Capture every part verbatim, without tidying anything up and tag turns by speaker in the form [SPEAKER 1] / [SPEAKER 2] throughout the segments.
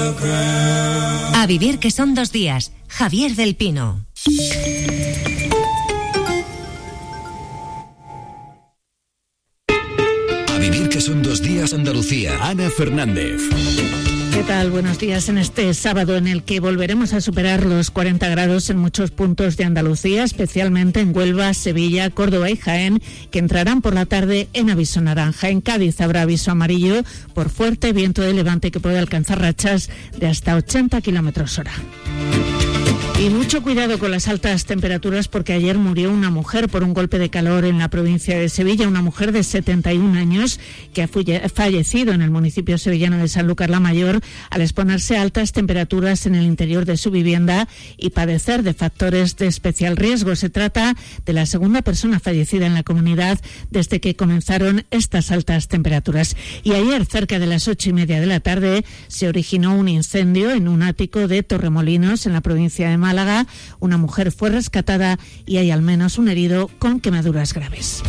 [SPEAKER 1] A vivir que son dos días. Javier del Pino.
[SPEAKER 2] A vivir que son dos días Andalucía. Ana Fernández.
[SPEAKER 3] ¿Qué tal? Buenos días en este sábado en el que volveremos a superar los cuarenta grados en muchos puntos de Andalucía, especialmente en Huelva, Sevilla, Córdoba y Jaén, que entrarán por la tarde en aviso naranja. En Cádiz habrá aviso amarillo por fuerte viento de levante que puede alcanzar rachas de hasta ochenta kilómetros hora. Y mucho cuidado con las altas temperaturas porque ayer murió una mujer por un golpe de calor en la provincia de Sevilla, una mujer de setenta y un años que ha fallecido en el municipio sevillano de Sanlúcar la Mayor al exponerse a altas temperaturas en el interior de su vivienda y padecer de factores de especial riesgo. Se trata de la segunda persona fallecida en la comunidad desde que comenzaron estas altas temperaturas. Y ayer, cerca de las ocho y media de la tarde, se originó un incendio en un ático de Torremolinos, en la provincia de Málaga. Málaga, una mujer fue rescatada y hay al menos un herido con quemaduras graves.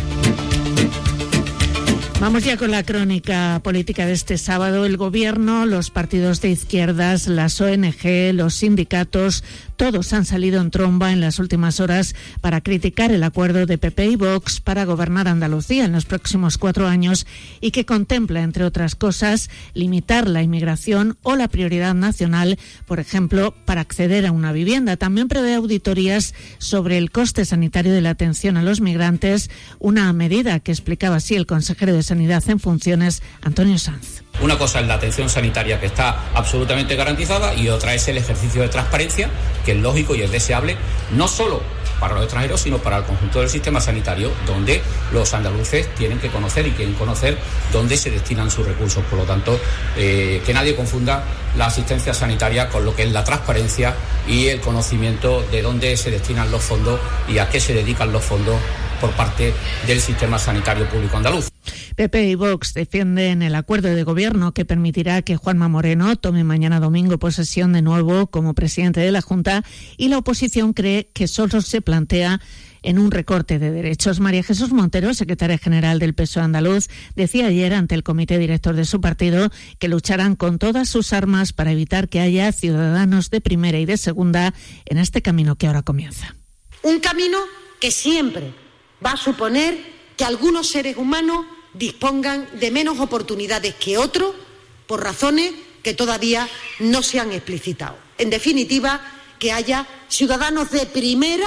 [SPEAKER 3] Vamos ya con la crónica política de este sábado. El Gobierno, los partidos de izquierdas, las O N Ge, los sindicatos, todos han salido en tromba en las últimas horas para criticar el acuerdo de P P y Vox para gobernar Andalucía en los próximos cuatro años y que contempla, entre otras cosas, limitar la inmigración o la prioridad nacional, por ejemplo, para acceder a una vivienda. También prevé auditorías sobre el coste sanitario de la atención a los migrantes, una medida que explicaba así el consejero de Sanidad en funciones, Antonio Sanz.
[SPEAKER 4] Una cosa es la atención sanitaria, que está absolutamente garantizada, y otra es el ejercicio de transparencia, que es lógico y es deseable, no solo para los extranjeros, sino para el conjunto del sistema sanitario, donde los andaluces tienen que conocer y quieren conocer dónde se destinan sus recursos. Por lo tanto, eh, que nadie confunda la asistencia sanitaria con lo que es la transparencia y el conocimiento de dónde se destinan los fondos y a qué se dedican los fondos por parte del sistema sanitario público andaluz.
[SPEAKER 3] P P y Vox defienden el acuerdo de gobierno que permitirá que Juanma Moreno tome mañana domingo posesión de nuevo como presidente de la Junta, y la oposición cree que solo se plantea en un recorte de derechos. María Jesús Montero, secretaria general del P S O E andaluz, decía ayer ante el comité director de su partido que lucharán con todas sus armas para evitar que haya ciudadanos de primera y de segunda en este camino que ahora comienza.
[SPEAKER 5] Un camino que siempre va a suponer que algunos seres humanos dispongan de menos oportunidades que otros por razones que todavía no se han explicitado. En definitiva, que haya ciudadanos de primera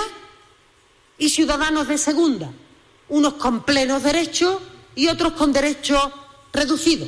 [SPEAKER 5] y ciudadanos de segunda, unos con plenos derechos y otros con derechos reducidos.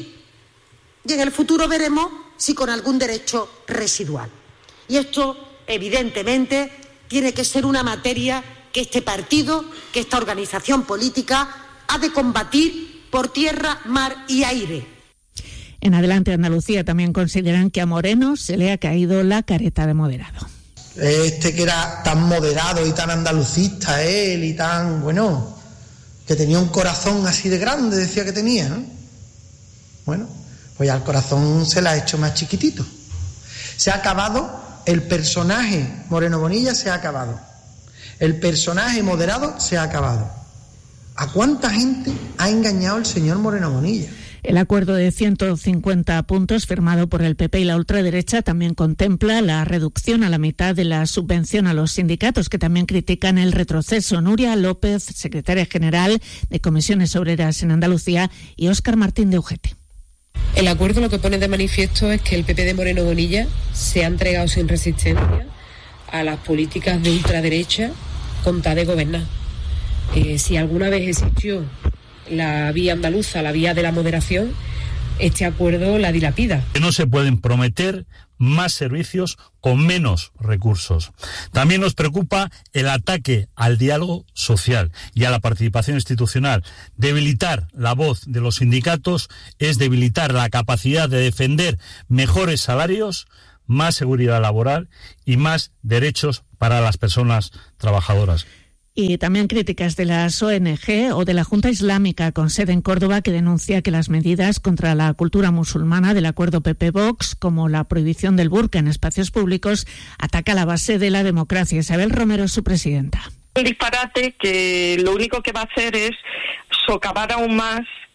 [SPEAKER 5] Y en el futuro veremos si con algún derecho residual. Y esto, evidentemente, tiene que ser una materia que este partido, que esta organización política ha de combatir por tierra, mar y aire.
[SPEAKER 3] En Adelante Andalucía también consideran que a Moreno se le ha caído la careta de moderado.
[SPEAKER 6] Este que era tan moderado y tan andalucista él y tan, bueno, que tenía un corazón así de grande, decía que tenía, ¿no? Bueno, pues al corazón se le ha hecho más chiquitito. Se ha acabado el personaje Moreno Bonilla, se ha acabado. El personaje moderado se ha acabado. ¿A cuánta gente ha engañado el señor Moreno Bonilla?
[SPEAKER 3] El acuerdo de ciento cincuenta puntos firmado por el P P y la ultraderecha también contempla la reducción a la mitad de la subvención a los sindicatos, que también critican el retroceso. Nuria López, secretaria general de Comisiones Obreras en Andalucía, y Óscar Martín de Ujete.
[SPEAKER 7] El acuerdo lo que pone de manifiesto es que el P P de Moreno Bonilla se ha entregado sin resistencia a las políticas de ultraderecha con tal de gobernar. Eh, si alguna vez existió la vía andaluza, la vía de la moderación, este acuerdo la dilapida.
[SPEAKER 8] No se pueden prometer más servicios con menos recursos. También nos preocupa el ataque al diálogo social y a la participación institucional. Debilitar la voz de los sindicatos es debilitar la capacidad de defender mejores salarios, más seguridad laboral y más derechos para las personas trabajadoras.
[SPEAKER 3] Y también críticas de las O N Ge o de la Junta Islámica con sede en Córdoba, que denuncia que las medidas contra la cultura musulmana del acuerdo P P-Vox, como la prohibición del burka en espacios públicos, ataca la base de la democracia. Isabel Romero, su presidenta.
[SPEAKER 9] Un disparate que lo único que va a hacer es socavar aún más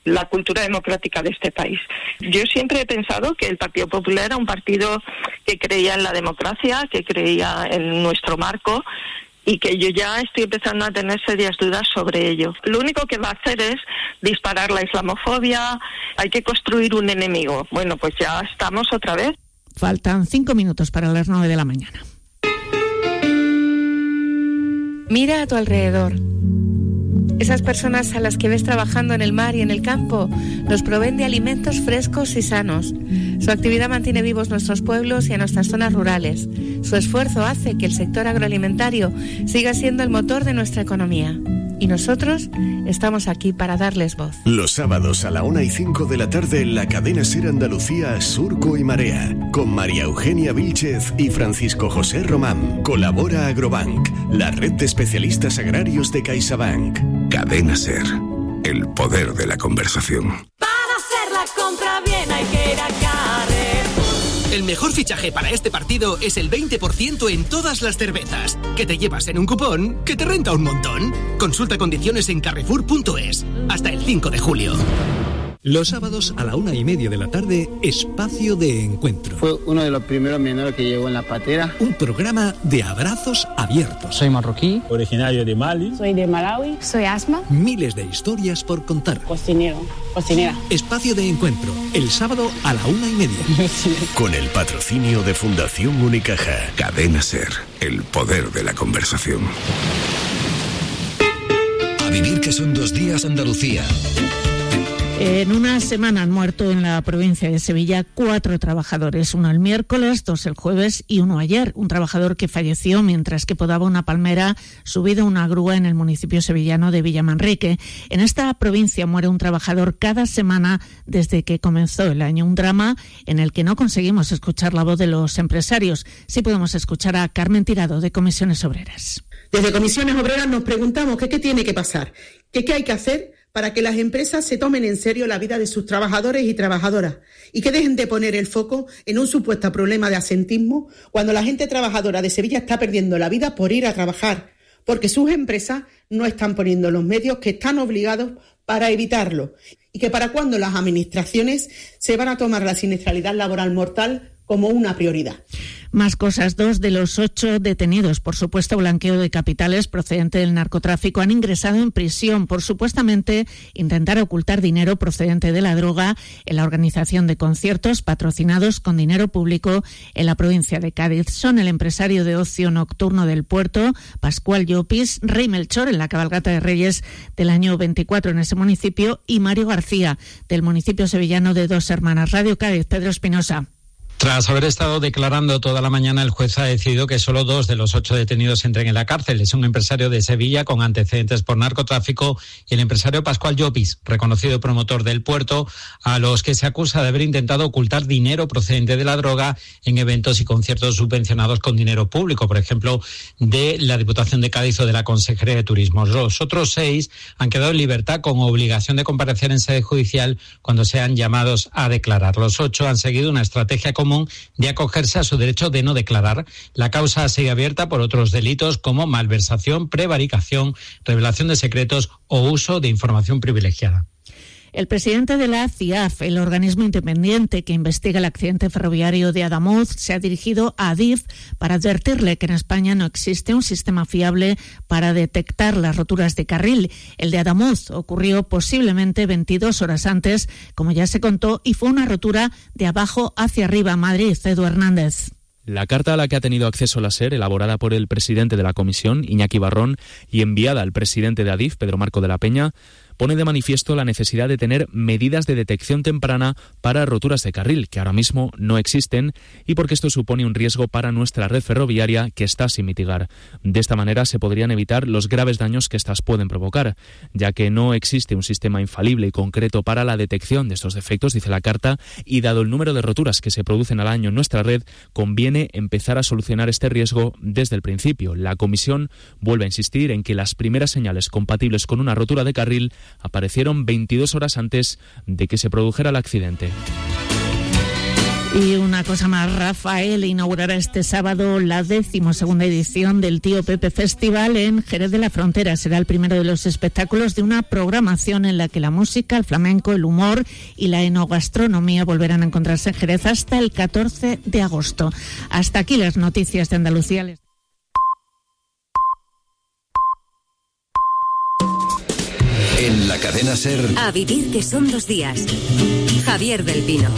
[SPEAKER 9] la cultura democrática de este país. Yo siempre he pensado que el Partido Popular era un partido que creía en la democracia, que creía en nuestro marco, y que yo ya estoy empezando a tener serias dudas sobre ello. Lo único que va a hacer es disparar la islamofobia, hay que construir un enemigo. Bueno, pues ya estamos otra vez.
[SPEAKER 3] Faltan cinco minutos para las nueve de la mañana.
[SPEAKER 10] Mira a tu alrededor. Esas personas a las que ves trabajando en el mar y en el campo nos proveen de alimentos frescos y sanos. Su actividad mantiene vivos nuestros pueblos y a nuestras zonas rurales. Su esfuerzo hace que el sector agroalimentario siga siendo el motor de nuestra economía. Y nosotros estamos aquí para darles voz.
[SPEAKER 11] Los sábados a la una y cinco de la tarde en la cadena SER Andalucía, Surco y Marea, con María Eugenia Vílchez y Francisco José Román. Colabora Agrobank, la red de especialistas agrarios de CaixaBank.
[SPEAKER 2] Cadena SER, el poder de la conversación.
[SPEAKER 12] Para hacer la compra bien hay que ir a Carrefour.
[SPEAKER 13] El mejor fichaje para este partido es el veinte por ciento en todas las cervezas, que te llevas en un cupón que te renta un montón. Consulta condiciones en carrefour punto es. Hasta el cinco de julio.
[SPEAKER 14] Los sábados a la una y media de la tarde, Espacio de Encuentro.
[SPEAKER 15] Fue uno de los primeros menores que llegó en la patera.
[SPEAKER 14] Un programa de abrazos abiertos.
[SPEAKER 16] Soy marroquí,
[SPEAKER 17] originario de Mali.
[SPEAKER 18] Soy de Malawi. Soy Asma.
[SPEAKER 14] Miles de historias por contar.
[SPEAKER 18] Cocinero, cocinera.
[SPEAKER 14] Espacio de Encuentro, el sábado a la una y media.
[SPEAKER 11] Con el patrocinio de Fundación Unicaja.
[SPEAKER 2] Cadena SER, el poder de la conversación. A vivir que son dos días Andalucía.
[SPEAKER 3] En una semana han muerto en la provincia de Sevilla cuatro trabajadores, uno el miércoles, dos el jueves y uno ayer. Un trabajador que falleció mientras que podaba una palmera subido a una grúa en el municipio sevillano de Villamanrique. En esta provincia muere un trabajador cada semana desde que comenzó el año. Un drama en el que no conseguimos escuchar la voz de los empresarios. Sí podemos escuchar a Carmen Tirado, de Comisiones Obreras.
[SPEAKER 19] Desde Comisiones Obreras nos preguntamos que qué tiene que pasar, que qué hay que hacer para que las empresas se tomen en serio la vida de sus trabajadores y trabajadoras y que dejen de poner el foco en un supuesto problema de asentismo cuando la gente trabajadora de Sevilla está perdiendo la vida por ir a trabajar, porque sus empresas no están poniendo los medios que están obligados para evitarlo y que para cuando las administraciones se van a tomar la siniestralidad laboral mortal como una prioridad.
[SPEAKER 3] Más cosas. Dos de los ocho detenidos por supuesto blanqueo de capitales procedente del narcotráfico han ingresado en prisión por supuestamente intentar ocultar dinero procedente de la droga en la organización de conciertos patrocinados con dinero público en la provincia de Cádiz. Son el empresario de ocio nocturno del puerto, Pascual Llopis, Rey Melchor en la cabalgata de Reyes del año veinticuatro en ese municipio y Mario García del municipio sevillano de Dos Hermanas. Radio Cádiz, Pedro Espinosa.
[SPEAKER 20] Tras haber estado declarando toda la mañana, el juez ha decidido que solo dos de los ocho detenidos entren en la cárcel. Es un empresario de Sevilla con antecedentes por narcotráfico y el empresario Pascual Llopis, reconocido promotor del puerto, a los que se acusa de haber intentado ocultar dinero procedente de la droga en eventos y conciertos subvencionados con dinero público, por ejemplo, de la Diputación de Cádiz o de la Consejería de Turismo. Los otros seis han quedado en libertad con obligación de comparecer en sede judicial cuando sean llamados a declarar. Los ocho han seguido una estrategia común de acogerse a su derecho de no declarar. La causa sigue abierta por otros delitos como malversación, prevaricación, revelación de secretos o uso de información privilegiada.
[SPEAKER 3] El presidente de la C I A F, el organismo independiente que investiga el accidente ferroviario de Adamuz, se ha dirigido a Adif para advertirle que en España no existe un sistema fiable para detectar las roturas de carril. El de Adamuz ocurrió posiblemente veintidós horas antes, como ya se contó, y fue una rotura de abajo hacia arriba. Madrid, Edu Hernández.
[SPEAKER 21] La carta a la que ha tenido acceso la SER, elaborada por el presidente de la comisión, Iñaki Barrón, y enviada al presidente de Adif, Pedro Marco de la Peña, pone de manifiesto la necesidad de tener medidas de detección temprana para roturas de carril, que ahora mismo no existen, y porque esto supone un riesgo para nuestra red ferroviaria que está sin mitigar. De esta manera se podrían evitar los graves daños que estas pueden provocar, ya que no existe un sistema infalible y concreto para la detección de estos defectos, dice la carta, y dado el número de roturas que se producen al año en nuestra red, conviene empezar a solucionar este riesgo desde el principio. La comisión vuelve a insistir en que las primeras señales compatibles con una rotura de carril aparecieron veintidós horas antes de que se produjera el accidente.
[SPEAKER 3] Y un una cosa más. Rafael inaugurará este sábado la decimosegunda edición del Tío Pepe Festival en Jerez de la Frontera. Será el primero de los espectáculos de una programación en la que la música, el flamenco, el humor y la enogastronomía volverán a encontrarse en Jerez hasta el catorce de agosto. Hasta aquí las noticias de Andalucía.
[SPEAKER 2] En la cadena SER.
[SPEAKER 1] A vivir que son dos días. Javier del Pino.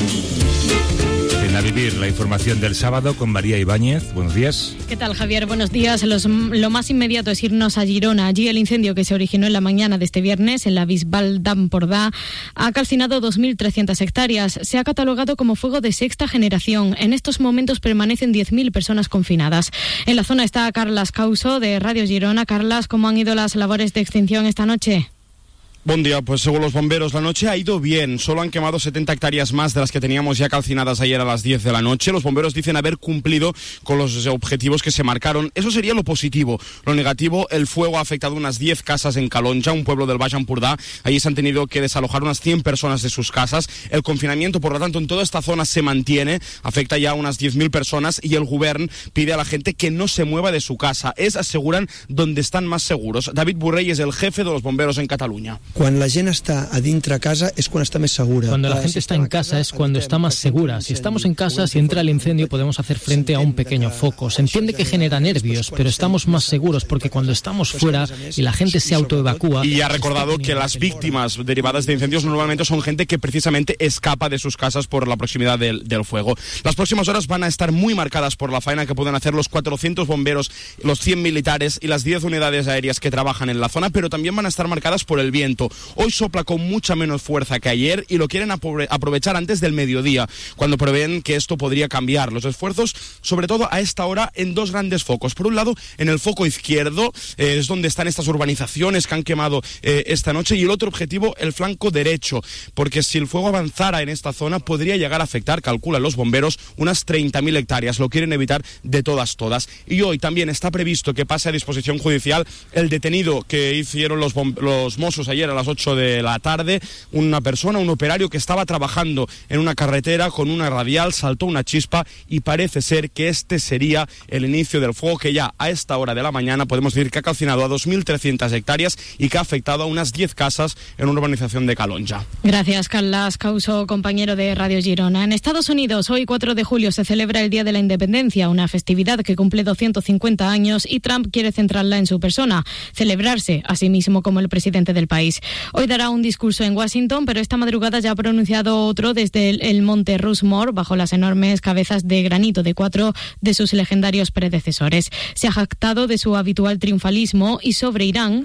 [SPEAKER 16] En A Vivir, la información del sábado con María Ibáñez. Buenos días.
[SPEAKER 17] ¿Qué tal, Javier? Buenos días. Los, lo más inmediato es irnos a Girona. Allí el incendio que se originó en la mañana de este viernes en la Bisbal d'Empordà ha calcinado dos mil trescientas hectáreas. Se ha catalogado como fuego de sexta generación. En estos momentos permanecen diez mil personas confinadas. En la zona está Carlas Causo de Radio Girona. Carlas, ¿cómo han ido las labores de extinción esta noche?
[SPEAKER 22] Buen día, pues según los bomberos la noche ha ido bien, solo han quemado setenta hectáreas más de las que teníamos ya calcinadas ayer a las diez de la noche. Los bomberos dicen haber cumplido con los objetivos que se marcaron, eso sería lo positivo. Lo negativo, el fuego ha afectado unas diez casas en Calonja, un pueblo del Baix Empordà. Allí se han tenido que desalojar unas cien personas de sus casas. El confinamiento, por lo tanto, en toda esta zona se mantiene, afecta ya a unas diez mil personas y el govern pide a la gente que no se mueva de su casa. Es, aseguran, donde están más seguros. David Borrell es el jefe de los bomberos en Cataluña.
[SPEAKER 23] Cuando la gente está adentro a casa es cuando está más segura.
[SPEAKER 24] Cuando la gente está en casa es cuando está más segura. Si estamos en casa, si entra el incendio, podemos hacer frente a un pequeño foco. Se entiende que genera nervios, pero estamos más seguros porque cuando estamos fuera y la gente se autoevacúa...
[SPEAKER 22] Y ha recordado que las víctimas derivadas de incendios normalmente son gente que precisamente escapa de sus casas por la proximidad del, del fuego. Las próximas horas van a estar muy marcadas por la faena que pueden hacer los cuatrocientos bomberos, los cien militares y las diez unidades aéreas que trabajan en la zona, pero también van a estar marcadas por el viento. Hoy sopla con mucha menos fuerza que ayer y lo quieren aprovechar antes del mediodía, cuando prevén que esto podría cambiar. Los esfuerzos, sobre todo a esta hora, en dos grandes focos. Por un lado, en el foco izquierdo, eh, es donde están estas urbanizaciones que han quemado eh, esta noche, y el otro objetivo, el flanco derecho, porque si el fuego avanzara en esta zona, podría llegar a afectar, calculan los bomberos, unas treinta mil hectáreas. Lo quieren evitar de todas, todas. Y hoy también está previsto que pase a disposición judicial el detenido que hicieron los, los Mossos ayer a las ocho de la tarde, una persona, un operario que estaba trabajando en una carretera con una radial, saltó una chispa y parece ser que este sería el inicio del fuego que ya a esta hora de la mañana podemos decir que ha calcinado a dos mil trescientas hectáreas y que ha afectado a unas diez casas en una urbanización de Calonja.
[SPEAKER 17] Gracias, Carlas Causo, compañero de Radio Girona. En Estados Unidos, hoy cuatro de julio se celebra el Día de la Independencia, una festividad que cumple doscientos cincuenta años y Trump quiere centrarla en su persona, celebrarse a sí mismo como el presidente del país. Hoy dará un discurso en Washington, pero esta madrugada ya ha pronunciado otro desde el, el monte Rushmore, bajo las enormes cabezas de granito de cuatro de sus legendarios predecesores. Se ha jactado de su habitual triunfalismo y sobre Irán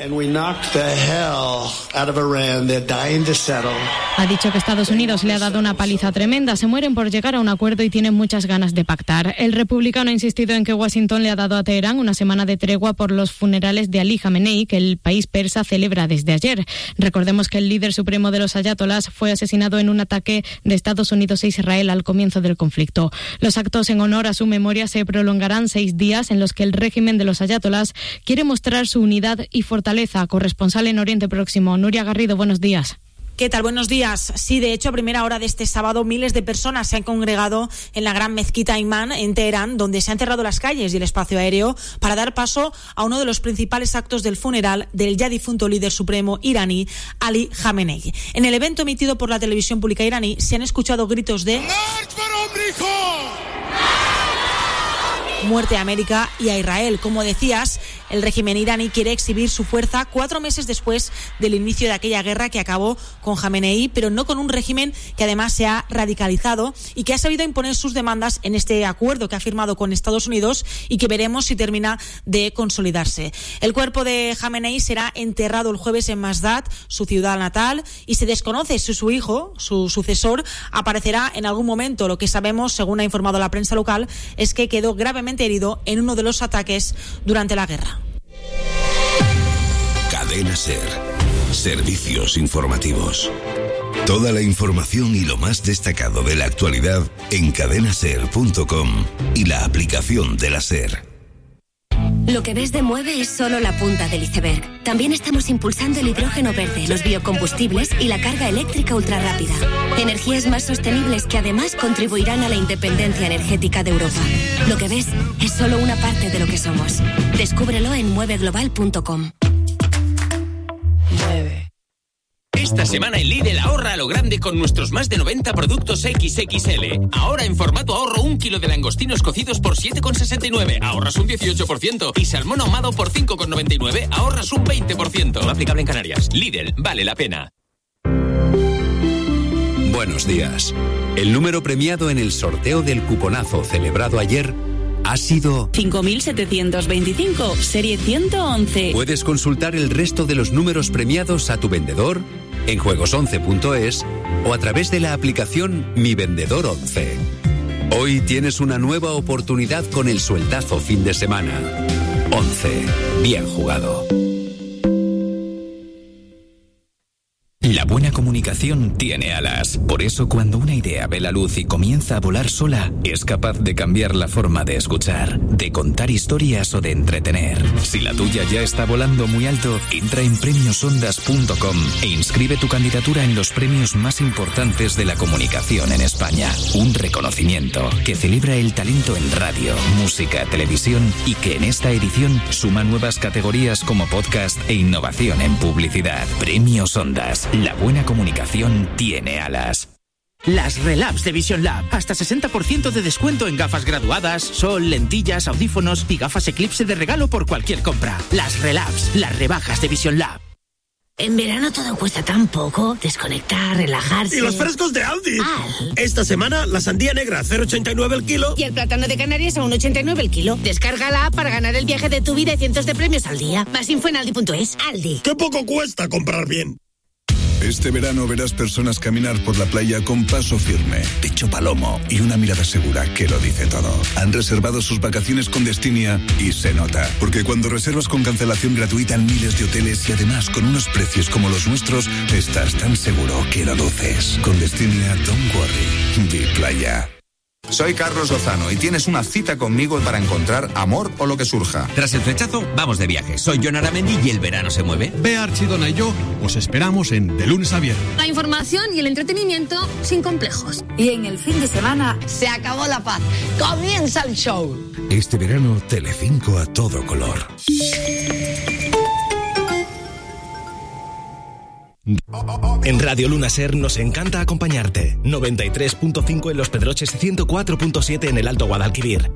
[SPEAKER 17] ha dicho que Estados Unidos le ha dado una paliza tremenda, se mueren por llegar a un acuerdo y tienen muchas ganas de pactar. El republicano ha insistido en que Washington le ha dado a Teherán una semana de tregua por los funerales de Ali Khamenei, que el país persa celebra desde ayer. Recordemos que el líder supremo de los ayatolás fue asesinado en un ataque de Estados Unidos e Israel al comienzo del conflicto. Los actos en honor a su memoria se prolongarán seis días en los que el régimen de los ayatolás quiere mostrar su unidad y fortaleza. Corresponsal en Oriente Próximo, Nuria Garrido, buenos días.
[SPEAKER 25] ¿Qué tal? Buenos días. Sí, de hecho, a primera hora de este sábado, miles de personas se han congregado en la gran mezquita Imán en Teherán, donde se han cerrado las calles y el espacio aéreo para dar paso a uno de los principales actos del funeral del ya difunto líder supremo iraní, Ali Khamenei. En el evento emitido por la televisión pública iraní se han escuchado gritos de muerte a América y a Israel. Como decías, el régimen iraní quiere exhibir su fuerza cuatro meses después del inicio de aquella guerra que acabó con Khamenei, pero no con un régimen que además se ha radicalizado y que ha sabido imponer sus demandas en este acuerdo que ha firmado con Estados Unidos y que veremos si termina de consolidarse. El cuerpo de Khamenei será enterrado el jueves en Masdad, su ciudad natal, y se desconoce si su hijo, su sucesor, aparecerá en algún momento. Lo que sabemos, según ha informado la prensa local, es que quedó gravemente herido en uno de los ataques durante la guerra.
[SPEAKER 2] Cadena SER. Servicios informativos. Toda la información y lo más destacado de la actualidad en cadena ser punto com y la aplicación de la SER.
[SPEAKER 4] Lo que ves de Mueve es solo la punta del iceberg. También estamos impulsando el hidrógeno verde, los biocombustibles y la carga eléctrica ultrarrápida. Energías más sostenibles que además contribuirán a la independencia energética de Europa. Lo que ves es solo una parte de lo que somos. Descúbrelo en mueve global punto com.
[SPEAKER 5] Esta semana en Lidl ahorra a lo grande con nuestros más de noventa productos equis equis ele. Ahora en formato ahorro un kilo de langostinos cocidos por siete con sesenta y nueve, ahorras un dieciocho por ciento. Y salmón ahumado por cinco con noventa y nueve, ahorras un veinte por ciento. No aplicable en Canarias. Lidl, vale la pena.
[SPEAKER 6] Buenos días. El número premiado en el sorteo del cuponazo celebrado ayer ha sido
[SPEAKER 7] cinco mil setecientos veinticinco, serie ciento once.
[SPEAKER 6] Puedes consultar el resto de los números premiados a tu vendedor en juegos once punto es o a través de la aplicación Mi Vendedor once. Hoy tienes una nueva oportunidad con el sueldazo fin de semana. once. Bien jugado.
[SPEAKER 8] La buena comunicación tiene alas. Por eso, cuando una idea ve la luz y comienza a volar sola, es capaz de cambiar la forma de escuchar, de contar historias o de entretener. Si la tuya ya está volando muy alto, entra en premios ondas punto com e inscribe tu candidatura en los premios más importantes de la comunicación en España. Un reconocimiento que celebra el talento en radio, música, televisión y que en esta edición suma nuevas categorías como podcast e innovación en publicidad. Premios Ondas. La buena comunicación tiene alas.
[SPEAKER 26] Las Relabs de Vision Lab. Hasta sesenta por ciento de descuento en gafas graduadas, sol, lentillas, audífonos y gafas Eclipse de regalo por cualquier compra. Las Relabs, las rebajas de Vision Lab.
[SPEAKER 27] En verano todo cuesta tan poco. Desconectar, relajarse.
[SPEAKER 28] Y los frescos de Aldi. Al. Esta semana la sandía negra a cero coma ochenta y nueve el kilo.
[SPEAKER 27] Y el plátano de Canarias a uno coma ochenta y nueve el kilo. Descárgala para ganar el viaje de tu vida y cientos de premios al día. Más info en aldi punto es. Aldi.
[SPEAKER 28] ¡Qué poco cuesta comprar bien!
[SPEAKER 29] Este verano verás personas caminar por la playa con paso firme, pecho palomo y una mirada segura que lo dice todo. Han reservado sus vacaciones con Destinia y se nota, porque cuando reservas con cancelación gratuita en miles de hoteles y además con unos precios como los nuestros, estás tan seguro que lo luces. Con Destinia, don't worry, di playa.
[SPEAKER 30] Soy Carlos Lozano y tienes una cita conmigo para encontrar amor o lo que surja.
[SPEAKER 31] Tras el flechazo, vamos de viaje. Soy Jon Aramendi y el verano se mueve.
[SPEAKER 32] Bea Archidona y yo os esperamos en De Lunes a Viernes.
[SPEAKER 33] La información y el entretenimiento sin complejos.
[SPEAKER 34] Y en el fin de semana se acabó la paz. Comienza el show.
[SPEAKER 2] Este verano, Telecinco a todo color.
[SPEAKER 35] En Radio Luna Ser nos encanta acompañarte. noventa y tres punto cinco en Los Pedroches y ciento cuatro punto siete en el Alto Guadalquivir.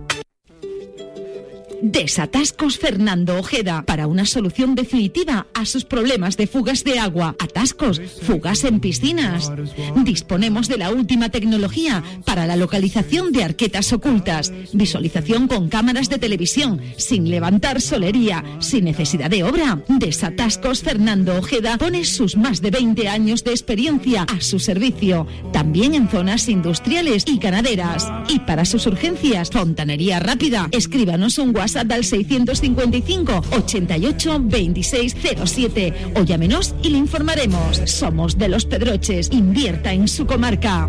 [SPEAKER 36] Desatascos Fernando Ojeda, para una solución definitiva a sus problemas de fugas de agua, atascos, fugas en piscinas. Disponemos de la última tecnología para la localización de arquetas ocultas, visualización con cámaras de televisión, sin levantar solería, sin necesidad de obra. Desatascos Fernando Ojeda pone sus más de veinte años de experiencia a su servicio, también en zonas industriales y ganaderas. Y para sus urgencias, fontanería rápida, escríbanos un WhatsApp al seiscientos cincuenta y cinco, ochenta y ocho, veintiséis cero siete o llámenos y le informaremos. Somos de Los Pedroches, invierta en su comarca.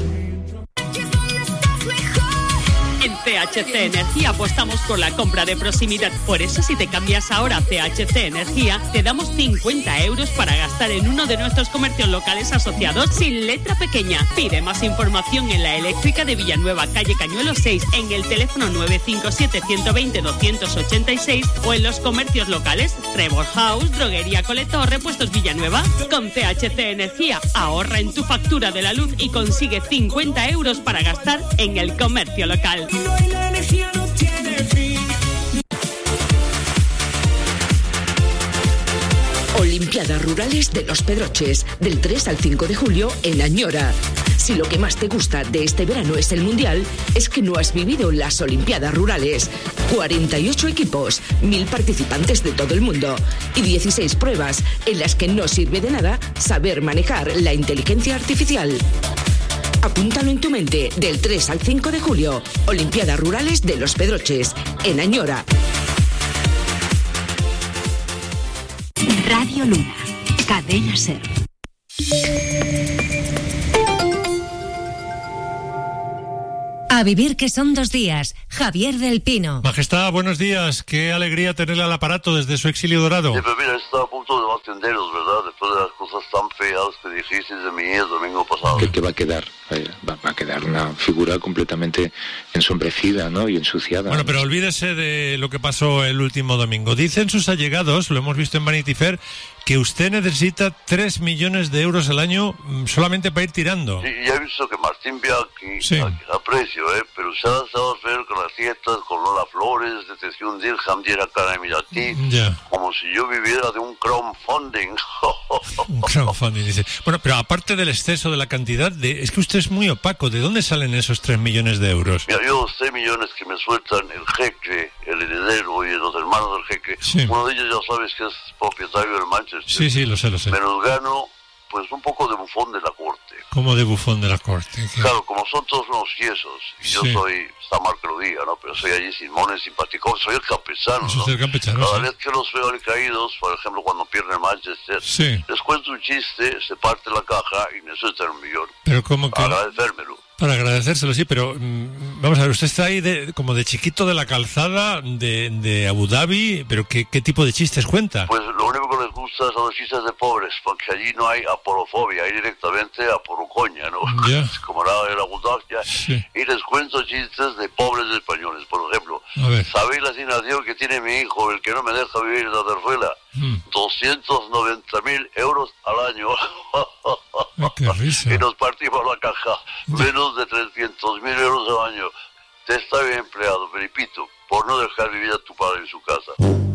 [SPEAKER 37] En C H C Energía apostamos por la compra de proximidad. Por eso, si te cambias ahora a C H C Energía, te damos cincuenta euros para gastar en uno de nuestros comercios locales asociados sin letra pequeña. Pide más información en la eléctrica de Villanueva, calle Cañuelos seis, en el teléfono nueve cinco siete, uno dos cero, dos ocho seis o en los comercios locales Trevor House, Droguería Coleto, Repuestos Villanueva. Con C H C Energía, ahorra en tu factura de la luz y consigue cincuenta euros para gastar en el comercio local.
[SPEAKER 38] Olimpiadas Rurales de Los Pedroches, del tres al cinco de julio en Añora. Si lo que más te gusta de este verano es el Mundial, es que no has vivido las Olimpiadas Rurales. cuarenta y ocho equipos, mil participantes de todo el mundo y dieciséis pruebas en las que no sirve de nada saber manejar la inteligencia artificial. Apúntalo en tu mente, del tres al cinco de julio, Olimpiadas Rurales de Los Pedroches, en Añora.
[SPEAKER 1] Radio Luna, Cadena Ser. A vivir que son dos días. Javier del Pino.
[SPEAKER 3] Majestad, buenos días. Qué alegría tenerle al aparato desde su exilio dorado.
[SPEAKER 9] Sí, pero mira, estaba a punto de no atenderos, ¿verdad? Después de las cosas tan feas que dijisteis de mí el domingo pasado.
[SPEAKER 10] Que, que va a quedar, eh, va, va a quedar una figura completamente ensombrecida, ¿no? Y ensuciada.
[SPEAKER 3] Bueno, pero olvídese de lo que pasó el último domingo. Dicen sus allegados, lo hemos visto en Vanity Fair, que usted necesita tres millones de euros al año solamente para ir tirando.
[SPEAKER 9] Sí, ya he visto que Martín Bianchi,
[SPEAKER 3] sí.
[SPEAKER 9] a quien aprecio, ¿eh? Pero se ha dejado ver con las fiestas, con Lola Flores, de un dirham de cara de Miratí,
[SPEAKER 3] ya.
[SPEAKER 9] Como si yo viviera de un crowdfunding.
[SPEAKER 3] Un crowdfunding, dice. Bueno, pero aparte del exceso de la cantidad, de, es que usted es muy opaco. ¿De dónde salen esos tres millones de euros?
[SPEAKER 9] Mira, yo los tres millones que me sueltan el jeque, el heredero y los hermanos del jeque,
[SPEAKER 3] sí.
[SPEAKER 9] Uno de ellos ya sabes que es propietario del Manchester.
[SPEAKER 3] Sí, sí, lo sé, lo sé.
[SPEAKER 9] Me los gano, pues un poco de bufón de la corte.
[SPEAKER 3] ¿Cómo de bufón de la corte? ¿Qué?
[SPEAKER 9] Claro, como son todos unos yesos, y sí. Yo soy, está mal que lo diga, ¿no? Pero soy allí Simón, simpático, soy el campesano,
[SPEAKER 3] Eso
[SPEAKER 9] ¿no?
[SPEAKER 3] es el campechano,
[SPEAKER 9] Cada
[SPEAKER 3] sí.
[SPEAKER 9] vez que los veo caídos, por ejemplo, cuando pierden el Manchester,
[SPEAKER 3] sí.
[SPEAKER 9] Les cuento un chiste, se parte la caja y me sueltan un millón.
[SPEAKER 3] Pero ¿cómo que?
[SPEAKER 9] Agradecérmelo.
[SPEAKER 3] Para agradecérselo, sí, pero mmm, vamos a ver, usted está ahí de, como de chiquito de la calzada de, de Abu Dhabi, pero ¿qué, ¿qué tipo de chistes cuenta?
[SPEAKER 9] Pues lo único que les gusta son los chistes de pobres, porque allí no hay aporofobia, hay directamente aporocoña, ¿no?
[SPEAKER 3] Ya.
[SPEAKER 9] Como era el Abu Dhabi, ya.
[SPEAKER 3] Sí.
[SPEAKER 9] Y les cuento chistes de pobres españoles, por ejemplo. ¿Sabéis la asignación que tiene mi hijo, el que no me deja vivir en la terzuela? Hmm. doscientos noventa mil euros al año.
[SPEAKER 3] Ay, qué risa.
[SPEAKER 9] Y nos partimos la caja. Menos de trescientos mil euros al año. Te está bien empleado, Felipito, por no dejar vivir a tu padre en su casa.